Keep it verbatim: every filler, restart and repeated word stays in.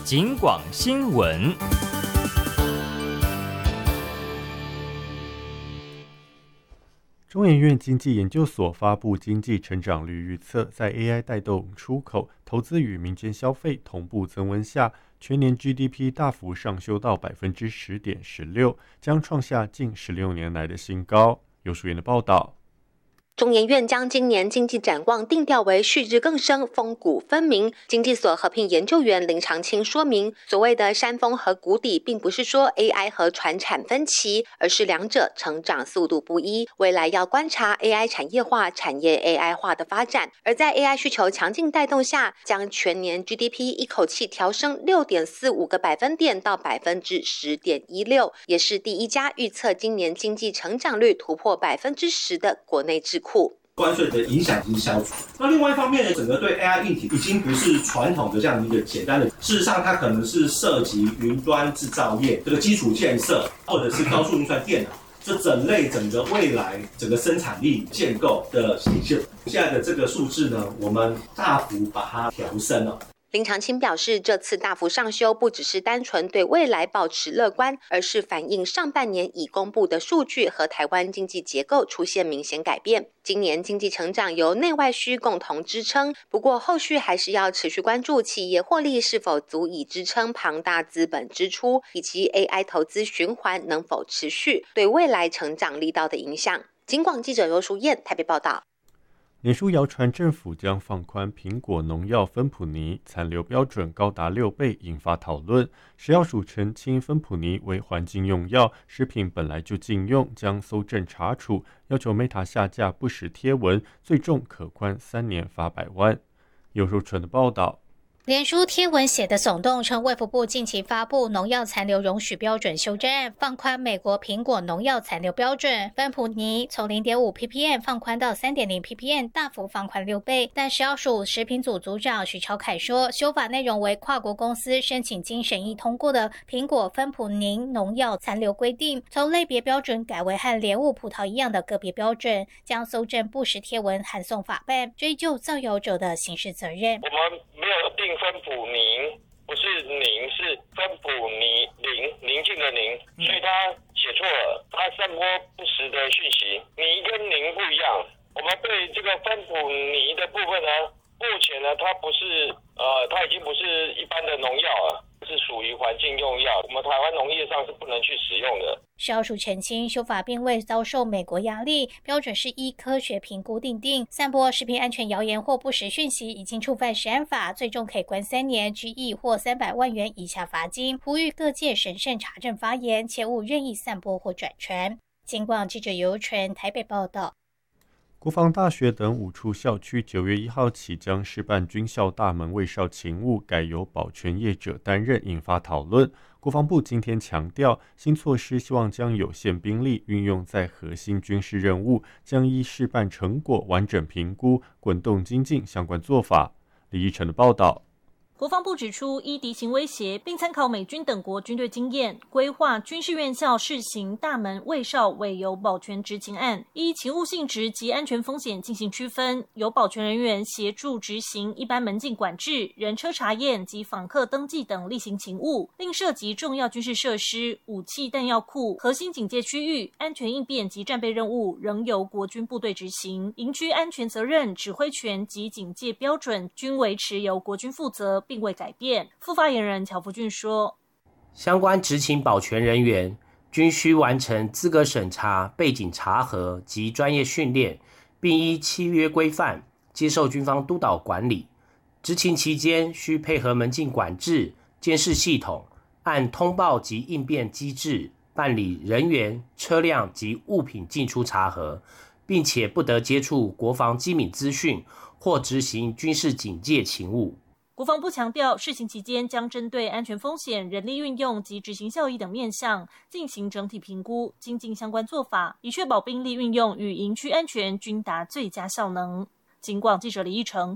警广新闻。 中研院经济研究所发布经济成长率预测，在 A I 带动出口、投资与民间消费同步增温下，全年 G D P 大幅上修到 百分之十点一六， 将创下近十六年来的新高。游淑妍的报道。 中研院将今年经济展望定调为旭日更生、峰谷分明。经济所合聘研究员林长青说明，所谓的山峰和谷底，并不是说 A I 和传产分歧，而是两者成长速度不一。未来要观察 A I 产业化、产业 A I 化的发展。而在 A I 需求强劲带动下，将全年 G D P 一口气调升 六点四五 个百分点到 百分之十点一六， 也是第一家预测今年经济成长率突破 百分之十 的国内智库。 关税的影响已经消除。那另外一方面呢，整个对 A I 硬体已经不是传统的这样一个简单的，事实上它可能是涉及云端制造业这个基础建设，或者是高速运算电脑，这整类整个未来整个生产力建构的体现。现在的这个数字呢，我们大幅把它调升了。 林长青表示，这次大幅上修不只是单纯对未来保持乐观，而是反映上半年已公布的数据和台湾经济结构出现明显改变。今年经济成长由内外需共同支撑，不过后续还是要持续关注企业获利是否足以支撑庞大资本支出，以及 A I 投资循环能否持续，对未来成长力道的影响。警广记者游淑燕台北报道。 脸书谣传政府将放宽苹果农药芬普尼残留标准高达六倍，引发讨论。食药署澄清，芬普尼为环境用药，食品本来就禁用，将搜证查处，要求 Meta 下架不实贴文，最重可宽三年罚百万。游淑纯的报道。 脸书贴文写的耸动，称卫福部近期发布农药残留容许标准修正案，放宽美国苹果农药残留标准，芬普尼从 零点五 P P M 放宽到 三点零 P P M， 大幅放宽六倍。但食药署食品组组长许朝凯说，修法内容为跨国公司申请经审议通过的苹果芬普尼农药残留规定，从类别标准改为和莲雾葡萄一样的个别标准，将搜证不实贴文函送法办，追究造谣者的刑事责任。 我们没有定芬普宁，不是宁，是芬普尼宁，宁静的宁，所以他写错了，他散播不实的讯息，宁跟宁不一样。我们对这个芬普尼的部分呢，目前呢，它不是呃，它已经不是一般的农药了，是属于环境用药，我们台湾农业上是不能去使用的。 食药署澄清，修法并未遭受美国压力，标准是依科学评估订定。散播食品安全谣言或不实讯息，已经触犯食安法，最重可以关三年、拘役或三百万元以下罚金。呼吁各界审慎查证发言，切勿任意散播或转传。警广记者游纯台北报道。 国防大学等五处校区九月一号起将试办军校大门卫哨勤务改由保全业者担任，引发讨论。国防部今天强调，新措施希望将有限兵力运用在核心军事任务，将依试办成果完整评估，滚动精进相关做法。李义成的报道。 国防部指出，依敌情威胁，并参考美军等国军队经验，规划军事院校试行大门卫哨委由保全执勤案，依勤务性质及安全风险进行区分，由保全人员协助执行一般门禁管制、人车查验及访客登记等例行勤务，另涉及重要军事设施、武器弹药库、核心警戒区域、安全应变及战备任务，仍由国军部队执行。营区安全责任、指挥权及警戒标准均维持由国军负责，并未改变。副发言人乔福俊说， 相关执勤保全人员均需完成资格审查、背景查核及专业训练，并依契约规范接受军方督导管理。执勤期间需配合门禁管制、监视系统，按通报及应变机制办理人员、车辆及物品进出查核，并且不得接触国防机密资讯或执行军事警戒勤务。 国防部强调，试行期间将针对安全风险、人力运用及执行效益等面向进行整体评估，精进相关做法，以确保兵力运用与营区安全均达最佳效能。警广记者李义成